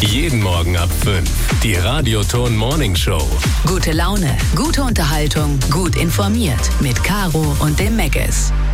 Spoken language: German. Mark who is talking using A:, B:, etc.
A: Jeden Morgen ab 5. Die Radioton Morning Show.
B: Gute Laune, gute Unterhaltung, gut informiert. Mit Caro und dem Megas.